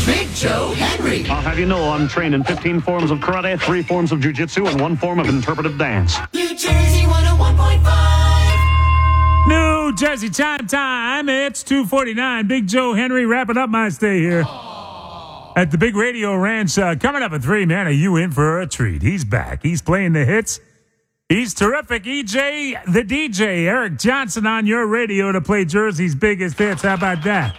Big Joe Henry. I'll have you know I'm trained in 15 forms of karate, 3 forms of jiu-jitsu, and 1 form of interpretive dance. New Jersey 101.5. New Jersey time. It's 2:49. Big Joe Henry wrapping up my stay here at the Big Radio Ranch. Coming up at 3, man, are you in for a treat? He's back. He's playing the hits. He's terrific. EJ, the DJ, Eric Johnson on your radio to play Jersey's biggest hits. How about that?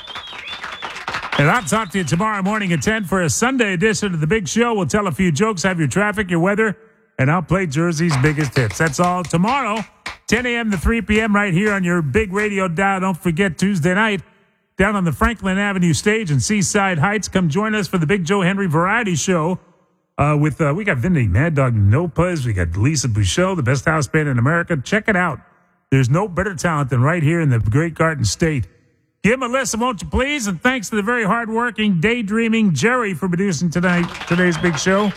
And I'll talk to you tomorrow morning at 10 for a Sunday edition of The Big Show. We'll tell a few jokes, have your traffic, your weather, and I'll play Jersey's biggest hits. That's all tomorrow, 10 a.m. to 3 p.m. right here on your big radio dial. Don't forget Tuesday night down on the Franklin Avenue stage in Seaside Heights. Come join us for the Big Joe Henry Variety Show. We got Vinny Mad Dog Nopez. We got Lisa Bouchot, the best house band in America. Check it out. There's no better talent than right here in the Great Garden State. Give him a listen, won't you please? And thanks to the very hardworking, daydreaming Jerry for producing today's Big Show.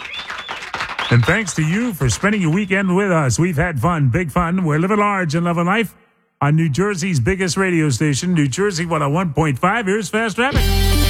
And thanks to you for spending your weekend with us. We've had fun, big fun. We're living large and loving life on New Jersey's biggest radio station, New Jersey 101.5. Here's Fast Traffic.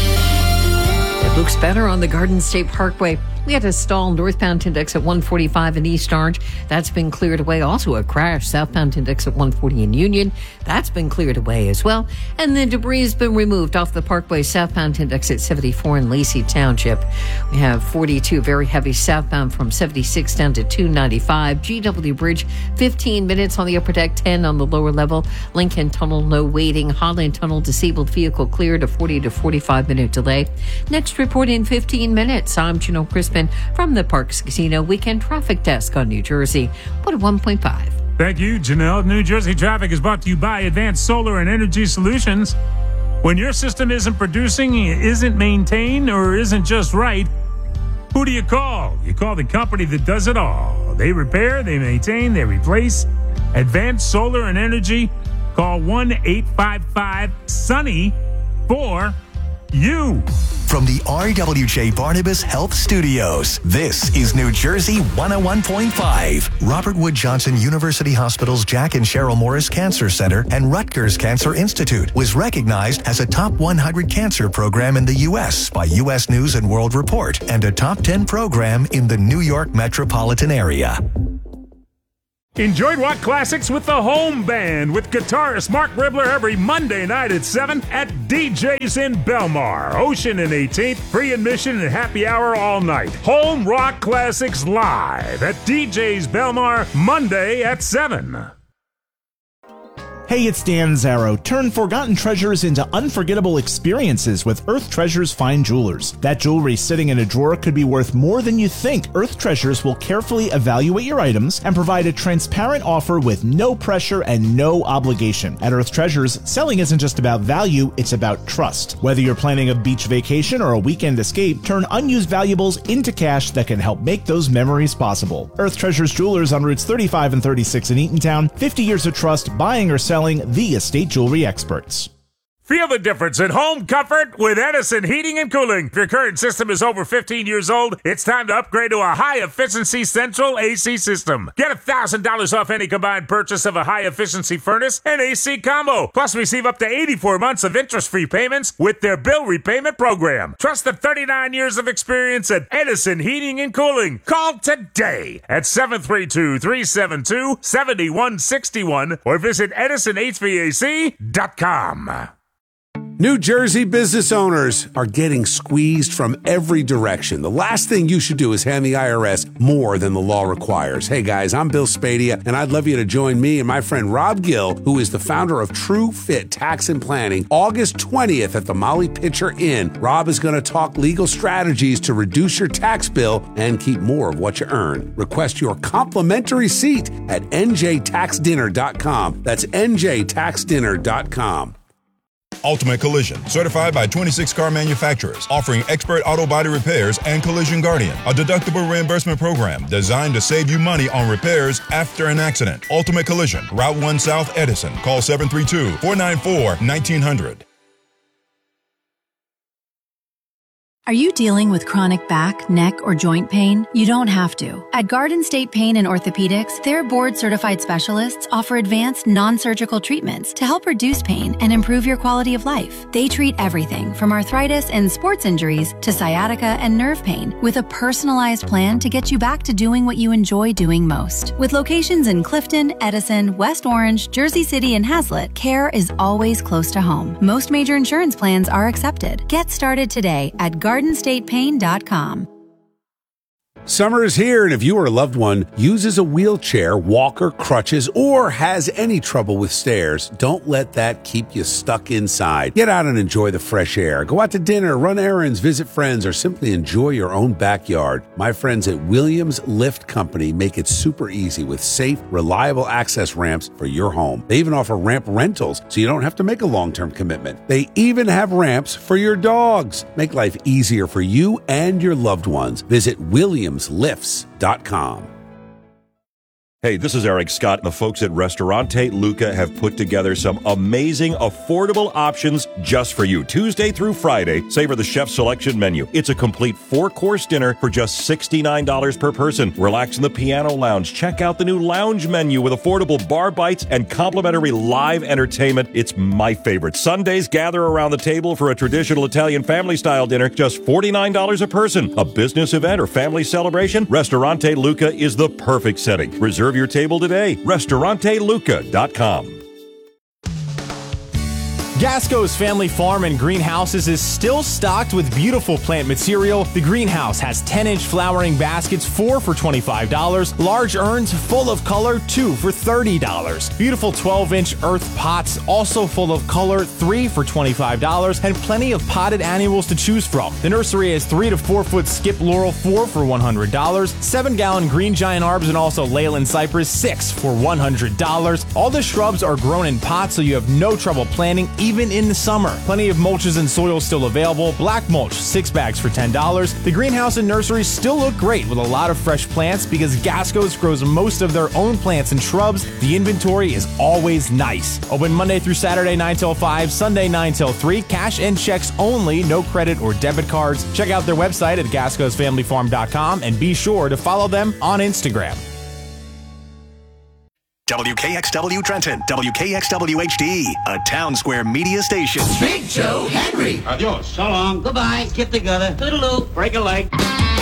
It looks better on the Garden State Parkway. We had a stall northbound index at 145 in East Orange. That's been cleared away. Also a crash southbound index at 140 in Union. That's been cleared away as well. And the debris has been removed off the parkway southbound index at 74 in Lacey Township. We have 42 very heavy southbound from 76 down to 295. GW Bridge, 15 minutes on the upper deck, 10 on the lower level. Lincoln Tunnel, no waiting. Holland Tunnel, disabled vehicle cleared, a 40 to 45 minute delay. Next report in 15 minutes. I'm Janelle Crispin from the Parks Casino Weekend Traffic Desk on New Jersey 101.5. Thank you, Janelle. New Jersey Traffic is brought to you by Advanced Solar and Energy Solutions. When your system isn't producing, isn't maintained, or isn't just right, who do you call? You call the company that does it all. They repair, they maintain, they replace. Advanced Solar and Energy. Call 1-855-SUNNY for you. From the RWJ Barnabas Health Studios, this is New Jersey 101.5. Robert Wood Johnson University Hospital's Jack and Cheryl Morris Cancer Center and Rutgers Cancer Institute was recognized as a top 100 cancer program in the U.S. by U.S. News and World Report and a top 10 program in the New York metropolitan area. Enjoy rock classics with the Home Band with guitarist Mark Ribler every Monday night at 7 at DJ's in Belmar. Ocean and 18th, free admission and happy hour all night. Home Rock Classics live at DJ's Belmar Monday at 7. Hey, it's Dan Zarrow. Turn forgotten treasures into unforgettable experiences with Earth Treasures Fine Jewelers. That jewelry sitting in a drawer could be worth more than you think. Earth Treasures will carefully evaluate your items and provide a transparent offer with no pressure and no obligation. At Earth Treasures, selling isn't just about value, it's about trust. Whether you're planning a beach vacation or a weekend escape, turn unused valuables into cash that can help make those memories possible. Earth Treasures Jewelers on routes 35 and 36 in Eatontown. 50 years of trust, buying or selling, the estate jewelry experts. Feel the difference in home comfort with Edison Heating and Cooling. If your current system is over 15 years old, it's time to upgrade to a high-efficiency central AC system. Get $1,000 off any combined purchase of a high-efficiency furnace and AC combo. Plus, receive up to 84 months of interest-free payments with their bill repayment program. Trust the 39 years of experience at Edison Heating and Cooling. Call today at 732-372-7161 or visit EdisonHVAC.com. New Jersey business owners are getting squeezed from every direction. The last thing you should do is hand the IRS more than the law requires. Hey guys, I'm Bill Spadia, and I'd love you to join me and my friend Rob Gill, who is the founder of True Fit Tax and Planning, August 20th at the Molly Pitcher Inn. Rob is going to talk legal strategies to reduce your tax bill and keep more of what you earn. Request your complimentary seat at njtaxdinner.com. That's njtaxdinner.com. Ultimate Collision, certified by 26 car manufacturers, offering expert auto body repairs and Collision Guardian, a deductible reimbursement program designed to save you money on repairs after an accident. Ultimate Collision, Route 1 South Edison. Call 732-494-1900. Are you dealing with chronic back, neck, or joint pain? You don't have to. At Garden State Pain and Orthopedics, their board-certified specialists offer advanced non-surgical treatments to help reduce pain and improve your quality of life. They treat everything from arthritis and sports injuries to sciatica and nerve pain with a personalized plan to get you back to doing what you enjoy doing most. With locations in Clifton, Edison, West Orange, Jersey City, and Hazlet, care is always close to home. Most major insurance plans are accepted. Get started today at GardenStatePain.com. Summer is here, and if you or a loved one uses a wheelchair, walker, crutches, or has any trouble with stairs, don't let that keep you stuck inside. Get out and enjoy the fresh air. Go out to dinner, run errands, visit friends, or simply enjoy your own backyard. My friends at Williams Lift Company make it super easy with safe, reliable access ramps for your home. They even offer ramp rentals, so you don't have to make a long-term commitment. They even have ramps for your dogs. Make life easier for you and your loved ones. Visit williamslifts.com. Hey, this is Eric Scott. The folks at Restaurante Luca have put together some amazing, affordable options just for you. Tuesday through Friday, savor the chef's selection menu. It's a complete 4-course dinner for just $69 per person. Relax in the piano lounge. Check out the new lounge menu with affordable bar bites and complimentary live entertainment. It's my favorite. Sundays, gather around the table for a traditional Italian family-style dinner, just $49 a person. A business event or family celebration? Restaurante Luca is the perfect setting. Reserve your table today. RestauranteLuca.com. Gasco's Family Farm and Greenhouses is still stocked with beautiful plant material. The greenhouse has 10-inch flowering baskets, 4 for $25. Large urns full of color, 2 for $30. Beautiful 12-inch earth pots, also full of color, 3 for $25. And plenty of potted annuals to choose from. The nursery has 3 to 4 foot skip laurel, 4 for $100. 7-gallon green giant arbs and also Leyland cypress, 6 for $100. All the shrubs are grown in pots, so you have no trouble planting, even in the summer. Plenty of mulches and soil still available. Black mulch, 6 bags for $10. The greenhouse and nursery still look great with a lot of fresh plants because Gasco's grows most of their own plants and shrubs. The inventory is always nice. Open Monday through Saturday 9 till 5, Sunday 9 till 3. Cash and checks only, no credit or debit cards. Check out their website at gascosfamilyfarm.com and be sure to follow them on Instagram. WKXW Trenton, WKXW HD, a Town Square media station. Big Joe Henry. Adios. So long. Goodbye. Get together. Toodaloo. Break a leg.